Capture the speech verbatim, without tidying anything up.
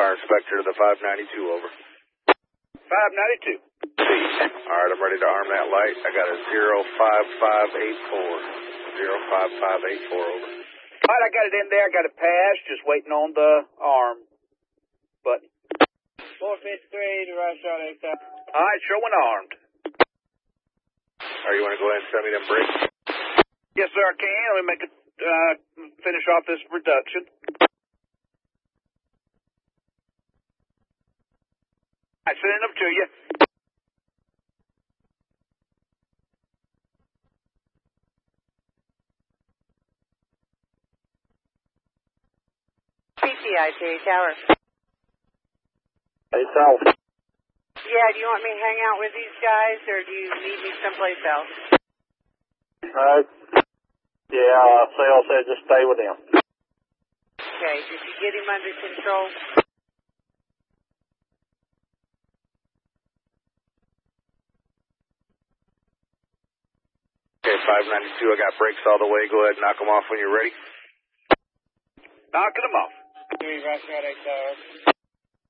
car inspector to the five ninety-two, over. five ninety-two. All right, I'm ready to arm that light. I got a zero five five eight four. zero five five eight four, over. All right, I got it in there. I got it passed. Just waiting on the arm button. four fifty-three to Rush Road eight thousand. All right, showing armed. All right, you want to go ahead and send me them brakes? Yes, sir, I can. Let me make it, uh, finish off this reduction. All right, sending them to you. P T I J Tower. Hey, South. Yeah, do you want me to hang out with these guys, or do you need me someplace else? Uh, yeah, uh, Sale said just stay with him. Okay, did you get him under control? Okay, five ninety-two, I got brakes all the way. Go ahead and knock them off when you're ready. Knocking them off. three Rush Road eight thousand.